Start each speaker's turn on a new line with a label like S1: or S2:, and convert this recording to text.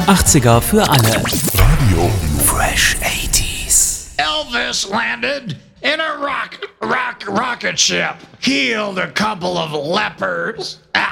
S1: 80er für alle. Radio Fresh 80s.
S2: Elvis landed in a rocket ship, healed a couple of lepers.